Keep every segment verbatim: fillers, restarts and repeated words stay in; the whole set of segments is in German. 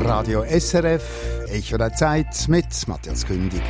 Radio S R F, Echo der Zeit mit Matthias Kündig.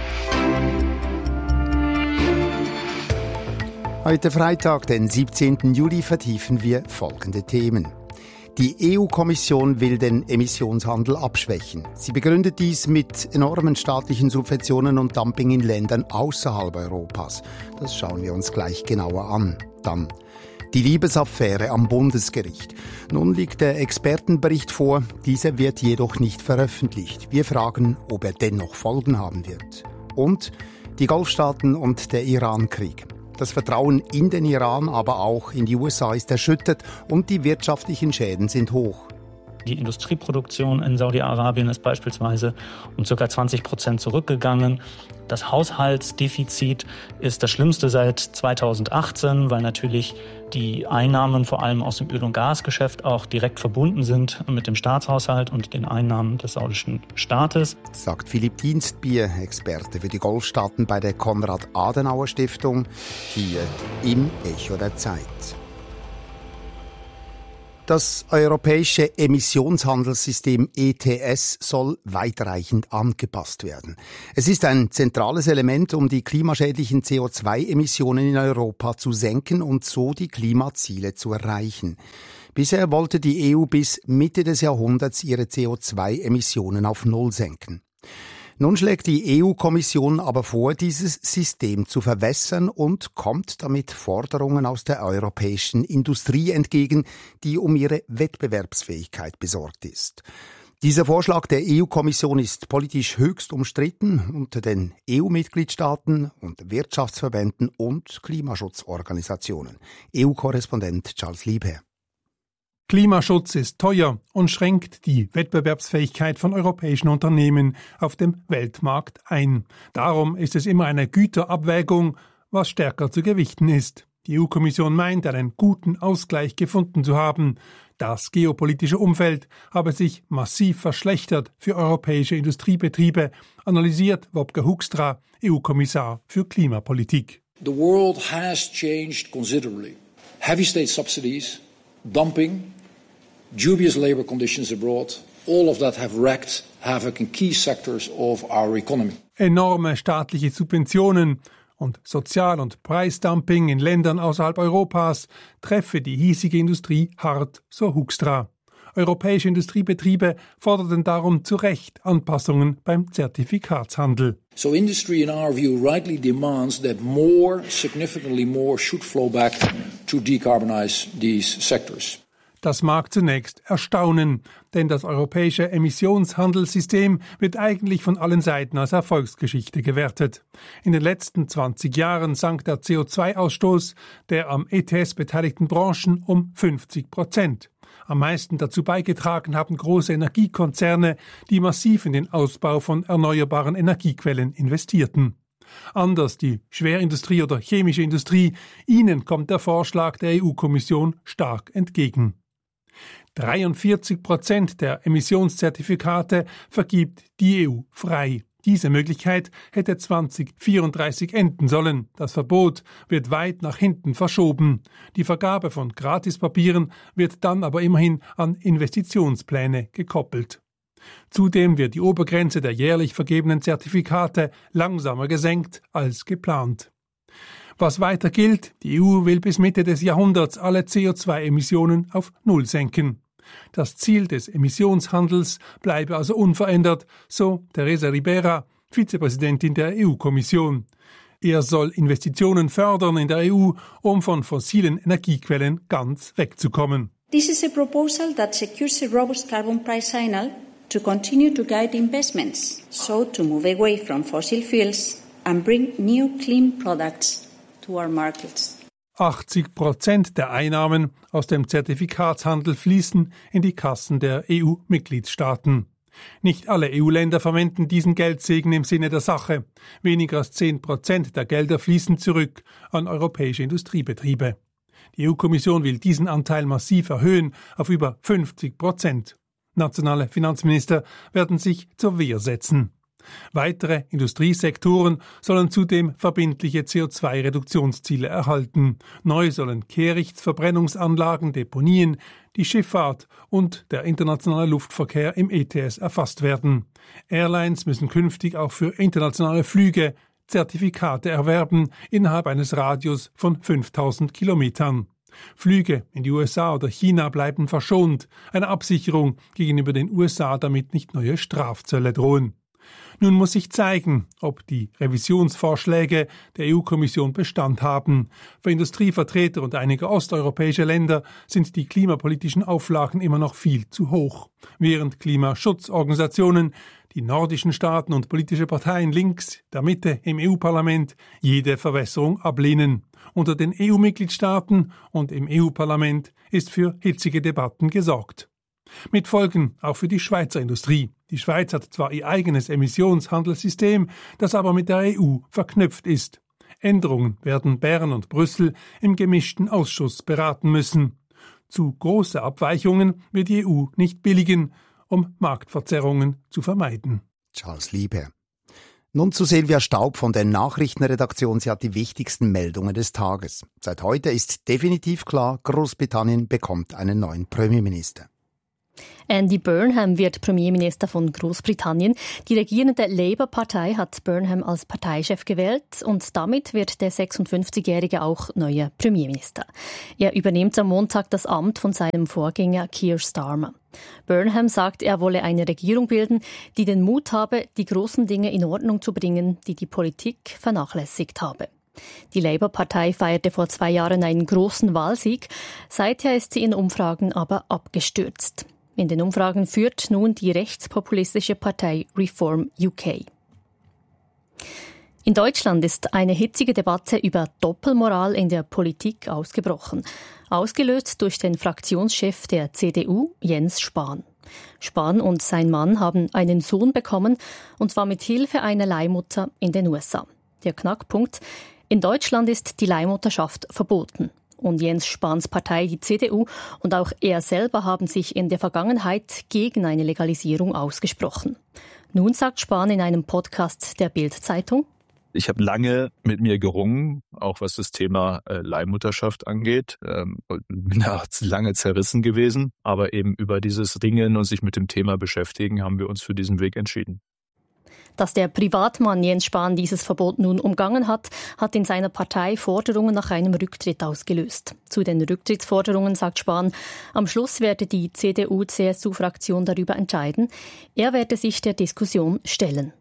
Heute Freitag, den siebzehnten Juli, vertiefen wir folgende Themen. Die E U-Kommission will den Emissionshandel abschwächen. Sie begründet dies mit enormen staatlichen Subventionen und Dumping in Ländern außerhalb Europas. Das schauen wir uns gleich genauer an. Dann die Liebesaffäre am Bundesgericht. Nun liegt der Expertenbericht vor, dieser wird jedoch nicht veröffentlicht. Wir fragen, ob er dennoch Folgen haben wird. Und die Golfstaaten und der Iran-Krieg. Das Vertrauen in den Iran, aber auch in die U S A ist erschüttert und die wirtschaftlichen Schäden sind hoch. Die Industrieproduktion in Saudi-Arabien ist beispielsweise um ca. zwanzig Prozent zurückgegangen. Das Haushaltsdefizit ist das schlimmste seit zweitausendachtzehn, weil natürlich die Einnahmen vor allem aus dem Öl- und Gasgeschäft auch direkt verbunden sind mit dem Staatshaushalt und den Einnahmen des saudischen Staates. Sagt Philipp Dienstbier, Experte für die Golfstaaten bei der Konrad-Adenauer-Stiftung, hier im Echo der Zeit. Das europäische Emissionshandelssystem E T S soll weitreichend angepasst werden. Es ist ein zentrales Element, um die klimaschädlichen C O zwei Emissionen in Europa zu senken und so die Klimaziele zu erreichen. Bisher wollte die E U bis Mitte des Jahrhunderts ihre C O zwei Emissionen auf Null senken. Nun schlägt die E U-Kommission aber vor, dieses System zu verwässern und kommt damit Forderungen aus der europäischen Industrie entgegen, die um ihre Wettbewerbsfähigkeit besorgt ist. Dieser Vorschlag der E U-Kommission ist politisch höchst umstritten unter den E U-Mitgliedstaaten und Wirtschaftsverbänden und Klimaschutzorganisationen. E U-Korrespondent Charles Liebherr. Klimaschutz ist teuer und schränkt die Wettbewerbsfähigkeit von europäischen Unternehmen auf dem Weltmarkt ein. Darum ist es immer eine Güterabwägung, was stärker zu gewichten ist. Die E U-Kommission meint, einen guten Ausgleich gefunden zu haben. Das geopolitische Umfeld habe sich massiv verschlechtert für europäische Industriebetriebe, analysiert Wopke Hoekstra, E U-Kommissar für Klimapolitik. The world has changed considerably. Heavy state subsidies, dumping, dubious labour conditions abroad, all of that have wreaked havoc in key sectors of our economy. Enorme staatliche Subventionen und Sozial- und Preisdumping in Ländern außerhalb Europas treffe die hiesige Industrie hart, so Hoekstra. Europäische Industriebetriebe forderten darum zu Recht Anpassungen beim Zertifikatshandel. So industry, in our view, rightly demands that more, significantly more, should flow back to decarbonize these sectors. Das mag zunächst erstaunen, denn das europäische Emissionshandelssystem wird eigentlich von allen Seiten als Erfolgsgeschichte gewertet. In den letzten zwanzig Jahren sank der C O zwei Ausstoß der am E T S beteiligten Branchen um fünfzig Prozent. Am meisten dazu beigetragen haben große Energiekonzerne, die massiv in den Ausbau von erneuerbaren Energiequellen investierten. Anders die Schwerindustrie oder chemische Industrie, ihnen kommt der Vorschlag der E U-Kommission stark entgegen. dreiundvierzig Prozent der Emissionszertifikate vergibt die E U frei. Diese Möglichkeit hätte zwanzig vierunddreißig enden sollen. Das Verbot wird weit nach hinten verschoben. Die Vergabe von Gratispapieren wird dann aber immerhin an Investitionspläne gekoppelt. Zudem wird die Obergrenze der jährlich vergebenen Zertifikate langsamer gesenkt als geplant. Was weiter gilt, die E U will bis Mitte des Jahrhunderts alle C O zwei Emissionen auf Null senken. Das Ziel des Emissionshandels bleibe also unverändert, so Teresa Ribera, Vizepräsidentin der E U-Kommission. Er soll Investitionen fördern in der E U, um von fossilen Energiequellen ganz wegzukommen. This is a proposal that secures a robust carbon price signal to continue to guide investments, so to move away from fossil fuels and bring new clean products to our markets. achtzig Prozent der Einnahmen aus dem Zertifikatshandel fließen in die Kassen der E U-Mitgliedstaaten. Nicht alle E U-Länder verwenden diesen Geldsegen im Sinne der Sache. Weniger als zehn Prozent der Gelder fließen zurück an europäische Industriebetriebe. Die E U-Kommission will diesen Anteil massiv erhöhen auf über fünfzig Prozent. Nationale Finanzminister werden sich zur Wehr setzen. Weitere Industriesektoren sollen zudem verbindliche C O zwei Reduktionsziele erhalten. Neu sollen Kehrichtverbrennungsanlagen, Deponien, die Schifffahrt und der internationale Luftverkehr im E T S erfasst werden. Airlines müssen künftig auch für internationale Flüge Zertifikate erwerben innerhalb eines Radius von fünftausend Kilometern. Flüge in die U S A oder China bleiben verschont, eine Absicherung gegenüber den U S A, damit nicht neue Strafzölle drohen. Nun muss sich zeigen, ob die Revisionsvorschläge der E U-Kommission Bestand haben. Für Industrievertreter und einige osteuropäische Länder sind die klimapolitischen Auflagen immer noch viel zu hoch, während Klimaschutzorganisationen, die nordischen Staaten und politische Parteien links der Mitte im E U-Parlament jede Verwässerung ablehnen. Unter den E U-Mitgliedstaaten und im E U-Parlament ist für hitzige Debatten gesorgt. Mit Folgen auch für die Schweizer Industrie. Die Schweiz hat zwar ihr eigenes Emissionshandelssystem, das aber mit der E U verknüpft ist. Änderungen werden Bern und Brüssel im gemischten Ausschuss beraten müssen. Zu große Abweichungen wird die E U nicht billigen, um Marktverzerrungen zu vermeiden. Charles Lieber. Nun zu Silvia Staub von der Nachrichtenredaktion. Sie hat die wichtigsten Meldungen des Tages. Seit heute ist definitiv klar, Großbritannien bekommt einen neuen Premierminister. Andy Burnham wird Premierminister von Großbritannien. Die regierende Labour-Partei hat Burnham als Parteichef gewählt und damit wird der sechsundfünfzigjährige auch neuer Premierminister. Er übernimmt am Montag das Amt von seinem Vorgänger Keir Starmer. Burnham sagt, er wolle eine Regierung bilden, die den Mut habe, die großen Dinge in Ordnung zu bringen, die die Politik vernachlässigt habe. Die Labour-Partei feierte vor zwei Jahren einen großen Wahlsieg. Seither ist sie in Umfragen aber abgestürzt. In den Umfragen führt nun die rechtspopulistische Partei Reform U K. In Deutschland ist eine hitzige Debatte über Doppelmoral in der Politik ausgebrochen, ausgelöst durch den Fraktionschef der C D U, Jens Spahn. Spahn und sein Mann haben einen Sohn bekommen, und zwar mit Hilfe einer Leihmutter in den U S A. Der Knackpunkt: In Deutschland ist die Leihmutterschaft verboten. Und Jens Spahns Partei, die C D U, und auch er selber haben sich in der Vergangenheit gegen eine Legalisierung ausgesprochen. Nun sagt Spahn in einem Podcast der Bild-Zeitung: Ich habe lange mit mir gerungen, auch was das Thema äh, Leihmutterschaft angeht. Ähm, bin da lange zerrissen gewesen. Aber eben über dieses Ringen und sich mit dem Thema beschäftigen, haben wir uns für diesen Weg entschieden. Dass der Privatmann Jens Spahn dieses Verbot nun umgangen hat, hat in seiner Partei Forderungen nach einem Rücktritt ausgelöst. Zu den Rücktrittsforderungen sagt Spahn, am Schluss werde die C D U-C S U-Fraktion darüber entscheiden. Er werde sich der Diskussion stellen.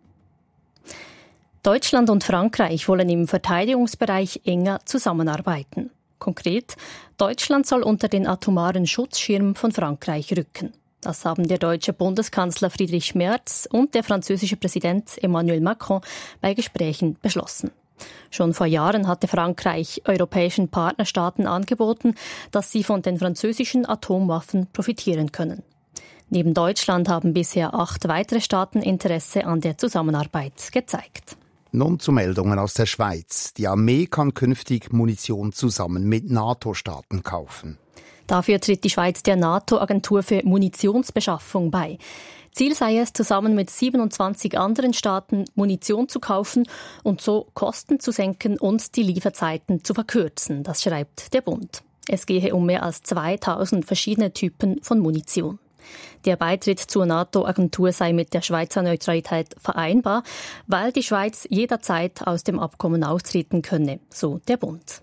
Deutschland und Frankreich wollen im Verteidigungsbereich enger zusammenarbeiten. Konkret, Deutschland soll unter den atomaren Schutzschirm von Frankreich rücken. Das haben der deutsche Bundeskanzler Friedrich Merz und der französische Präsident Emmanuel Macron bei Gesprächen beschlossen. Schon vor Jahren hatte Frankreich europäischen Partnerstaaten angeboten, dass sie von den französischen Atomwaffen profitieren können. Neben Deutschland haben bisher acht weitere Staaten Interesse an der Zusammenarbeit gezeigt. Nun zu Meldungen aus der Schweiz. Die Armee kann künftig Munition zusammen mit NATO-Staaten kaufen. Dafür tritt die Schweiz der NATO-Agentur für Munitionsbeschaffung bei. Ziel sei es, zusammen mit siebenundzwanzig anderen Staaten Munition zu kaufen und so Kosten zu senken und die Lieferzeiten zu verkürzen, das schreibt der Bund. Es gehe um mehr als zweitausend verschiedene Typen von Munition. Der Beitritt zur NATO-Agentur sei mit der Schweizer Neutralität vereinbar, weil die Schweiz jederzeit aus dem Abkommen austreten könne, so der Bund.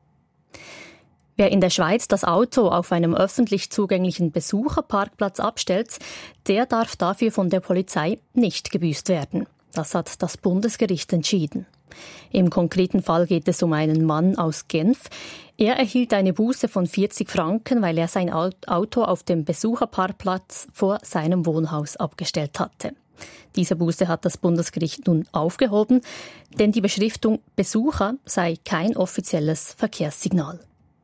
Wer in der Schweiz das Auto auf einem öffentlich zugänglichen Besucherparkplatz abstellt, der darf dafür von der Polizei nicht gebüßt werden. Das hat das Bundesgericht entschieden. Im konkreten Fall geht es um einen Mann aus Genf. Er erhielt eine Buße von vierzig Franken, weil er sein Auto auf dem Besucherparkplatz vor seinem Wohnhaus abgestellt hatte. Diese Buße hat das Bundesgericht nun aufgehoben, denn die Beschriftung Besucher sei kein offizielles Verkehrssignal.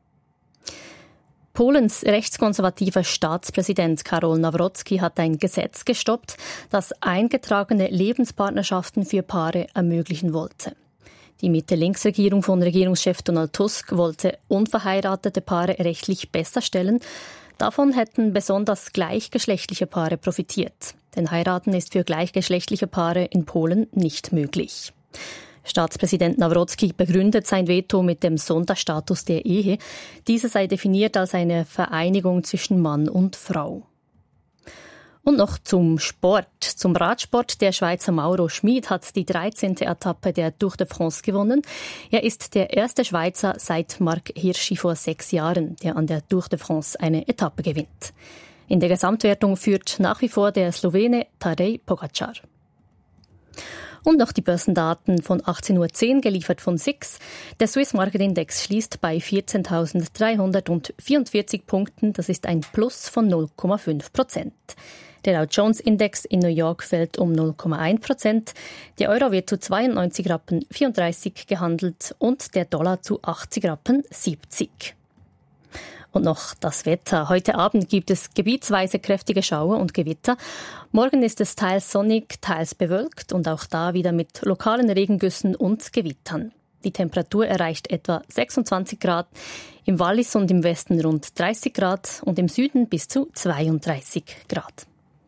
Polens rechtskonservativer Staatspräsident Karol Nawrocki hat ein Gesetz gestoppt, das eingetragene Lebenspartnerschaften für Paare ermöglichen wollte. Die Mitte-Links-Regierung von Regierungschef Donald Tusk wollte unverheiratete Paare rechtlich besser stellen. Davon hätten besonders gleichgeschlechtliche Paare profitiert. Denn heiraten ist für gleichgeschlechtliche Paare in Polen nicht möglich. Staatspräsident Nawrocki begründet sein Veto mit dem Sonderstatus der Ehe. Diese sei definiert als eine Vereinigung zwischen Mann und Frau. Und noch zum Sport. Zum Radsport. Der Schweizer Mauro Schmid hat die dreizehnte Etappe der Tour de France gewonnen. Er ist der erste Schweizer seit Marc Hirschi vor sechs Jahren, der an der Tour de France eine Etappe gewinnt. In der Gesamtwertung führt nach wie vor der Slowene Tadej Pogačar. Und noch die Börsendaten von achtzehn Uhr zehn, geliefert von S I X. Der Swiss Market Index schließt bei vierzehntausenddreihundertvierundvierzig Punkten. Das ist ein Plus von null Komma fünf Prozent. Der Dow Jones Index in New York fällt um null Komma eins Prozent. Der Euro wird zu zweiundneunzig Rappen vierunddreißig gehandelt und der Dollar zu achtzig Rappen siebzig. Und noch das Wetter. Heute Abend gibt es gebietsweise kräftige Schauer und Gewitter. Morgen ist es teils sonnig, teils bewölkt und auch da wieder mit lokalen Regengüssen und Gewittern. Die Temperatur erreicht etwa sechsundzwanzig Grad, im Wallis und im Westen rund dreißig Grad und im Süden bis zu zweiunddreißig Grad.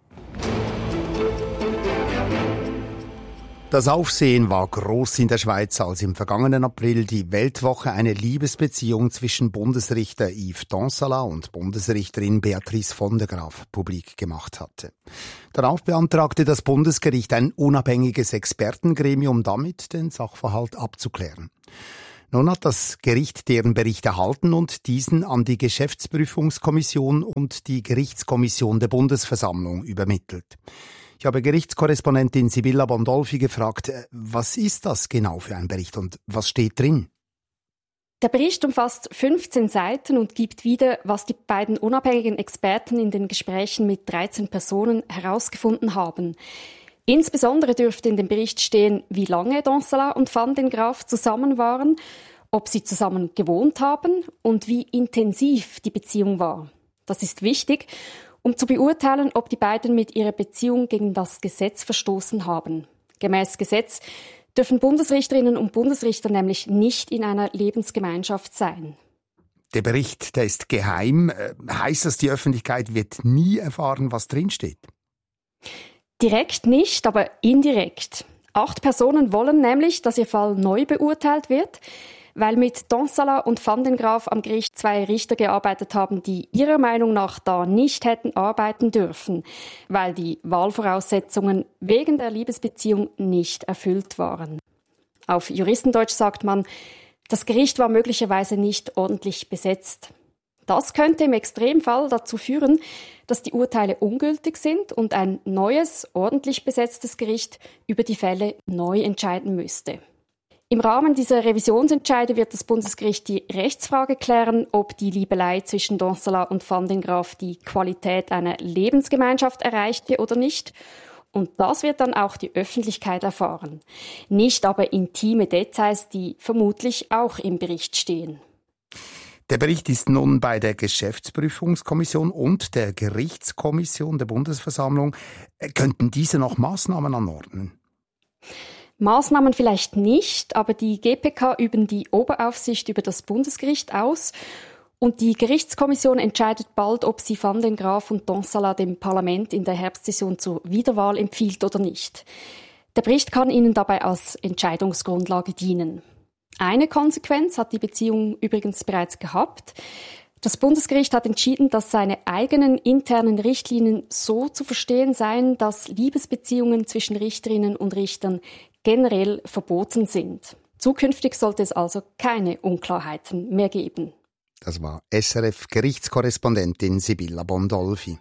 Das Aufsehen war groß in der Schweiz, als im vergangenen April die Weltwoche eine Liebesbeziehung zwischen Bundesrichter Yves Donsala und Bundesrichterin Beatrice von der Graaf publik gemacht hatte. Darauf beantragte das Bundesgericht ein unabhängiges Expertengremium, damit den Sachverhalt abzuklären. Nun hat das Gericht deren Bericht erhalten und diesen an die Geschäftsprüfungskommission und die Gerichtskommission der Bundesversammlung übermittelt. Ich habe Gerichtskorrespondentin Sibylla Bondolfi gefragt, was ist das genau für ein Bericht und was steht drin? Der Bericht umfasst fünfzehn Seiten und gibt wieder, was die beiden unabhängigen Experten in den Gesprächen mit dreizehn Personen herausgefunden haben. Insbesondere dürfte in dem Bericht stehen, wie lange Donsala und Van den Graaf zusammen waren, ob sie zusammen gewohnt haben und wie intensiv die Beziehung war. Das ist wichtig, um zu beurteilen, ob die beiden mit ihrer Beziehung gegen das Gesetz verstoßen haben. Gemäß Gesetz dürfen Bundesrichterinnen und Bundesrichter nämlich nicht in einer Lebensgemeinschaft sein. Der Bericht, der ist geheim. Heißt das, die Öffentlichkeit wird nie erfahren, was drinsteht? Direkt nicht, aber indirekt. Acht Personen wollen nämlich, dass ihr Fall neu beurteilt wird, weil mit Donsala und Van den Graaf am Gericht zwei Richter gearbeitet haben, die ihrer Meinung nach da nicht hätten arbeiten dürfen, weil die Wahlvoraussetzungen wegen der Liebesbeziehung nicht erfüllt waren. Auf Juristendeutsch sagt man, das Gericht war möglicherweise nicht ordentlich besetzt. Das könnte im Extremfall dazu führen, dass die Urteile ungültig sind und ein neues, ordentlich besetztes Gericht über die Fälle neu entscheiden müsste. Im Rahmen dieser Revisionsentscheide wird das Bundesgericht die Rechtsfrage klären, ob die Liebelei zwischen Donsala und Van den Graaf die Qualität einer Lebensgemeinschaft erreichte oder nicht. Und das wird dann auch die Öffentlichkeit erfahren. Nicht aber intime Details, die vermutlich auch im Bericht stehen. Der Bericht ist nun bei der Geschäftsprüfungskommission und der Gerichtskommission der Bundesversammlung. Könnten diese noch Maßnahmen anordnen? Maßnahmen vielleicht nicht, aber die G P K üben die Oberaufsicht über das Bundesgericht aus und die Gerichtskommission entscheidet bald, ob sie Van den Graaf und Donsala dem Parlament in der Herbstsession zur Wiederwahl empfiehlt oder nicht. Der Bericht kann ihnen dabei als Entscheidungsgrundlage dienen. Eine Konsequenz hat die Beziehung übrigens bereits gehabt. Das Bundesgericht hat entschieden, dass seine eigenen internen Richtlinien so zu verstehen seien, dass Liebesbeziehungen zwischen Richterinnen und Richtern generell verboten sind. Zukünftig sollte es also keine Unklarheiten mehr geben. Das war S R F-Gerichtskorrespondentin Sibylla Bondolfi.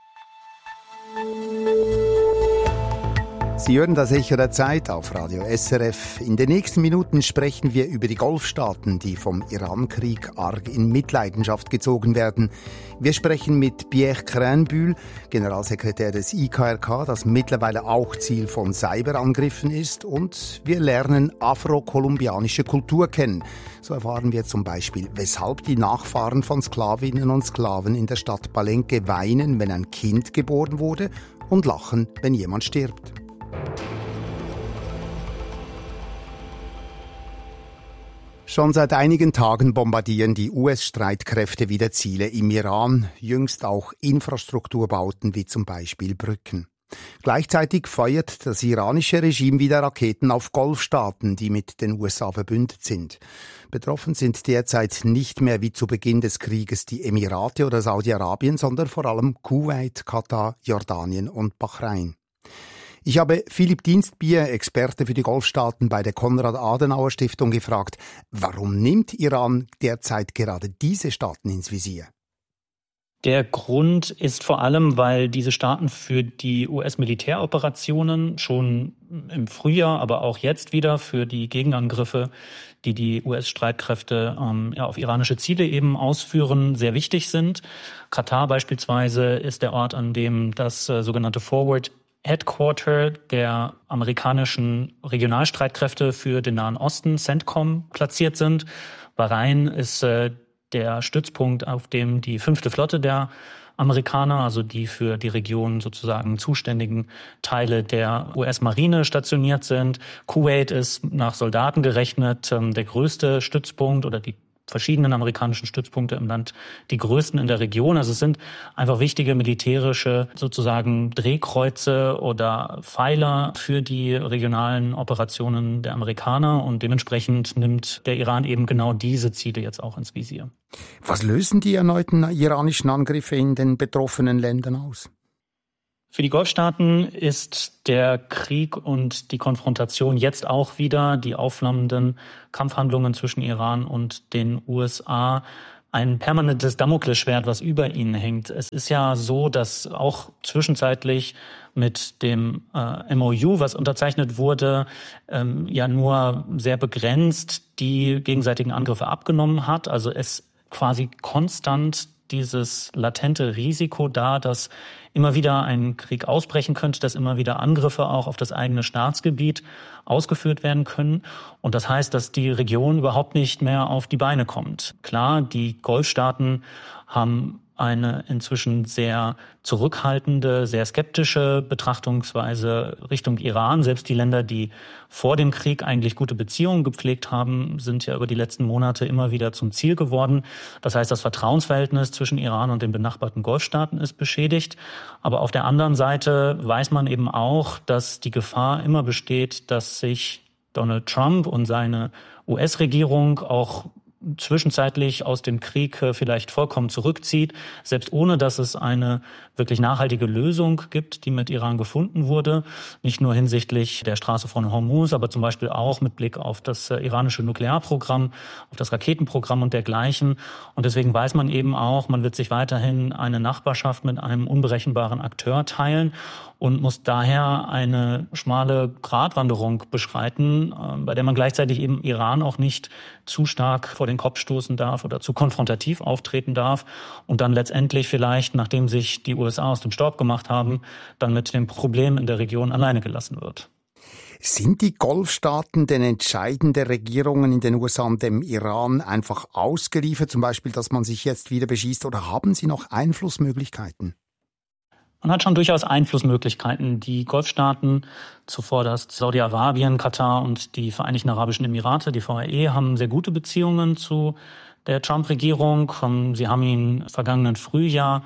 Sie hören das Echo der Zeit auf Radio S R F. In den nächsten Minuten sprechen wir über die Golfstaaten, die vom Iran-Krieg arg in Mitleidenschaft gezogen werden. Wir sprechen mit Pierre Crainbühl, Generalsekretär des I K R K, das mittlerweile auch Ziel von Cyberangriffen ist. Und wir lernen afro-kolumbianische Kultur kennen. So erfahren wir zum Beispiel, weshalb die Nachfahren von Sklavinnen und Sklaven in der Stadt Palenque weinen, wenn ein Kind geboren wurde, und lachen, wenn jemand stirbt. Schon seit einigen Tagen bombardieren die U S-Streitkräfte wieder Ziele im Iran, jüngst auch Infrastrukturbauten wie zum Beispiel Brücken. Gleichzeitig feuert das iranische Regime wieder Raketen auf Golfstaaten, die mit den U S A verbündet sind. Betroffen sind derzeit nicht mehr wie zu Beginn des Krieges die Emirate oder Saudi-Arabien, sondern vor allem Kuwait, Katar, Jordanien und Bahrain. Ich habe Philipp Dienstbier, Experte für die Golfstaaten bei der Konrad-Adenauer-Stiftung, gefragt, warum nimmt Iran derzeit gerade diese Staaten ins Visier? Der Grund ist vor allem, weil diese Staaten für die U S-Militäroperationen schon im Frühjahr, aber auch jetzt wieder für die Gegenangriffe, die die U S-Streitkräfte ähm, ja, auf iranische Ziele eben ausführen, sehr wichtig sind. Katar beispielsweise ist der Ort, an dem das äh, sogenannte Forward Headquarter der amerikanischen Regionalstreitkräfte für den Nahen Osten, CENTCOM, platziert sind. Bahrain ist äh, der Stützpunkt, auf dem die fünfte Flotte der Amerikaner, also die für die Region sozusagen zuständigen Teile der U S-Marine stationiert sind. Kuwait ist nach Soldaten gerechnet ähm, der größte Stützpunkt oder die verschiedenen amerikanischen Stützpunkte im Land, die größten in der Region. Also es sind einfach wichtige militärische sozusagen Drehkreuze oder Pfeiler für die regionalen Operationen der Amerikaner und dementsprechend nimmt der Iran eben genau diese Ziele jetzt auch ins Visier. Was lösen die erneuten iranischen Angriffe in den betroffenen Ländern aus? Für die Golfstaaten ist der Krieg und die Konfrontation jetzt auch wieder, die aufflammenden Kampfhandlungen zwischen Iran und den U S A, ein permanentes Damoklesschwert, was über ihnen hängt. Es ist ja so, dass auch zwischenzeitlich mit dem äh, M O U, was unterzeichnet wurde, ähm, ja nur sehr begrenzt die gegenseitigen Angriffe abgenommen hat. Also es quasi konstant dieses latente Risiko da, dass immer wieder ein Krieg ausbrechen könnte, dass immer wieder Angriffe auch auf das eigene Staatsgebiet ausgeführt werden können. Und das heißt, dass die Region überhaupt nicht mehr auf die Beine kommt. Klar, die Golfstaaten haben eine inzwischen sehr zurückhaltende, sehr skeptische Betrachtungsweise Richtung Iran. Selbst die Länder, die vor dem Krieg eigentlich gute Beziehungen gepflegt haben, sind ja über die letzten Monate immer wieder zum Ziel geworden. Das heißt, das Vertrauensverhältnis zwischen Iran und den benachbarten Golfstaaten ist beschädigt. Aber auf der anderen Seite weiß man eben auch, dass die Gefahr immer besteht, dass sich Donald Trump und seine U S-Regierung auch zwischenzeitlich aus dem Krieg vielleicht vollkommen zurückzieht, selbst ohne dass es eine wirklich nachhaltige Lösung gibt, die mit Iran gefunden wurde. Nicht nur hinsichtlich der Straße von Hormuz, aber zum Beispiel auch mit Blick auf das iranische Nuklearprogramm, auf das Raketenprogramm und dergleichen. Und deswegen weiß man eben auch, man wird sich weiterhin eine Nachbarschaft mit einem unberechenbaren Akteur teilen und muss daher eine schmale Gratwanderung beschreiten, bei der man gleichzeitig eben Iran auch nicht zu stark vor den Kopf stoßen darf oder zu konfrontativ auftreten darf und dann letztendlich vielleicht, nachdem sich die U S A aus dem Staub gemacht haben, dann mit dem Problem in der Region alleine gelassen wird. Sind die Golfstaaten den Entscheiden der Regierungen in den U S A und dem Iran einfach ausgeliefert, zum Beispiel, dass man sich jetzt wieder beschießt, oder haben sie noch Einflussmöglichkeiten? Man hat schon durchaus Einflussmöglichkeiten. Die Golfstaaten, zuvor das Saudi-Arabien, Katar und die Vereinigten Arabischen Emirate, die V A E, haben sehr gute Beziehungen zu der Trump-Regierung. Sie haben ihn vergangenen Frühjahr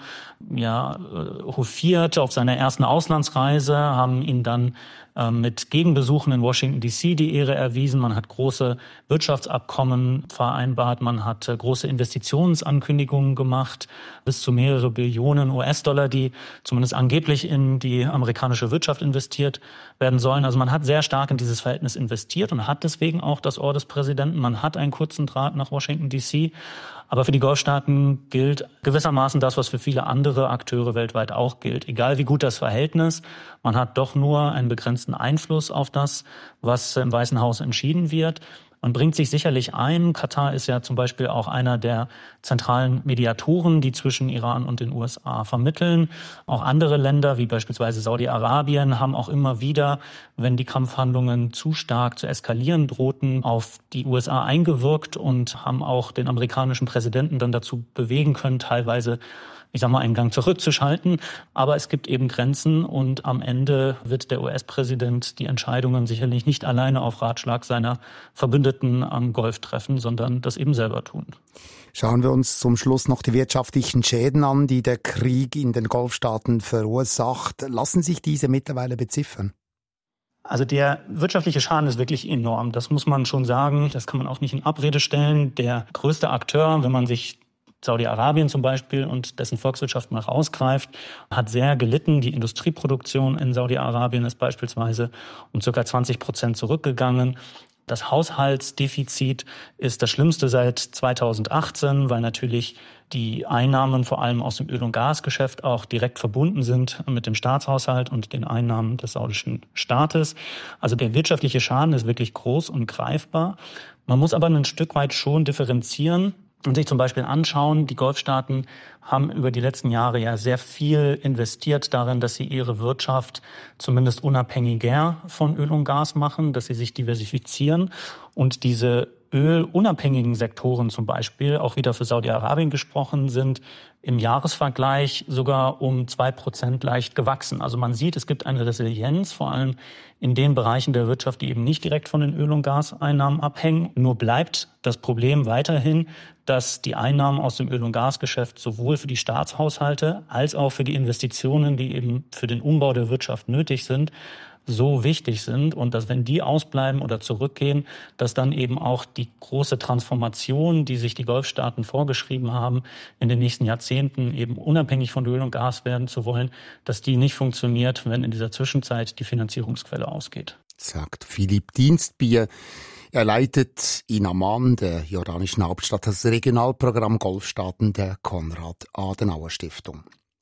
ja hofiert auf seiner ersten Auslandsreise, haben ihn dann äh, mit Gegenbesuchen in Washington D C die Ehre erwiesen. Man hat große Wirtschaftsabkommen vereinbart, man hat äh, große Investitionsankündigungen gemacht, bis zu mehrere Billionen U S-Dollar, die zumindest angeblich in die amerikanische Wirtschaft investiert werden sollen. Also man hat sehr stark in dieses Verhältnis investiert und hat deswegen auch das Ohr des Präsidenten. Man hat einen kurzen Draht nach Washington D C. Aber für die Golfstaaten gilt gewissermaßen das, was für viele andere Akteure weltweit auch gilt. Egal wie gut das Verhältnis, man hat doch nur einen begrenzten Einfluss auf das, was im Weißen Haus entschieden wird. Man bringt sich sicherlich ein. Katar ist ja zum Beispiel auch einer der zentralen Mediatoren, die zwischen Iran und den U S A vermitteln. Auch andere Länder, wie beispielsweise Saudi-Arabien, haben auch immer wieder, wenn die Kampfhandlungen zu stark zu eskalieren drohten, auf die U S A eingewirkt und haben auch den amerikanischen Präsidenten dann dazu bewegen können, teilweise ich sag mal, einen Gang zurückzuschalten. Aber es gibt eben Grenzen und am Ende wird der U S-Präsident die Entscheidungen sicherlich nicht alleine auf Ratschlag seiner Verbündeten am Golf treffen, sondern das eben selber tun. Schauen wir uns zum Schluss noch die wirtschaftlichen Schäden an, die der Krieg in den Golfstaaten verursacht. Lassen sich diese mittlerweile beziffern? Also der wirtschaftliche Schaden ist wirklich enorm. Das muss man schon sagen. Das kann man auch nicht in Abrede stellen. Der größte Akteur, wenn man sich Saudi-Arabien zum Beispiel und dessen Volkswirtschaft mal rausgreift, hat sehr gelitten. Die Industrieproduktion in Saudi-Arabien ist beispielsweise um ca. zwanzig Prozent zurückgegangen. Das Haushaltsdefizit ist das schlimmste seit zweitausendachtzehn, weil natürlich die Einnahmen vor allem aus dem Öl- und Gasgeschäft auch direkt verbunden sind mit dem Staatshaushalt und den Einnahmen des saudischen Staates. Also der wirtschaftliche Schaden ist wirklich groß und greifbar. Man muss aber ein Stück weit schon differenzieren und sich zum Beispiel anschauen, die Golfstaaten haben über die letzten Jahre ja sehr viel investiert darin, dass sie ihre Wirtschaft zumindest unabhängiger von Öl und Gas machen, dass sie sich diversifizieren und diese ölunabhängigen Sektoren zum Beispiel, auch wieder für Saudi-Arabien gesprochen, sind im Jahresvergleich sogar um zwei Prozent leicht gewachsen. Also man sieht, es gibt eine Resilienz, vor allem in den Bereichen der Wirtschaft, die eben nicht direkt von den Öl- und Gaseinnahmen abhängen. Nur bleibt das Problem weiterhin, dass die Einnahmen aus dem Öl- und Gasgeschäft sowohl für die Staatshaushalte als auch für die Investitionen, die eben für den Umbau der Wirtschaft nötig sind, so wichtig sind und dass, wenn die ausbleiben oder zurückgehen, dass dann eben auch die große Transformation, die sich die Golfstaaten vorgeschrieben haben, in den nächsten Jahrzehnten eben unabhängig von Öl und Gas werden zu wollen, dass die nicht funktioniert, wenn in dieser Zwischenzeit die Finanzierungsquelle ausgeht. Sagt Philipp Dienstbier. Er leitet in Amman, der jordanischen Hauptstadt, das Regionalprogramm Golfstaaten der Konrad-Adenauer-Stiftung.